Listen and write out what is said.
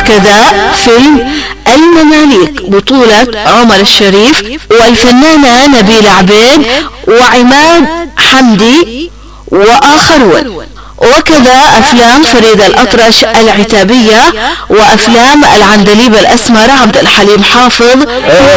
وكذا فيلم المماليك بطولة عمر الشريف والفنانة نبيلة عبيد وعماد حمدي وآخرون، وكذا أفلام فريدة الأطرش العتابية وأفلام العندليب الأسمر عبد الحليم حافظ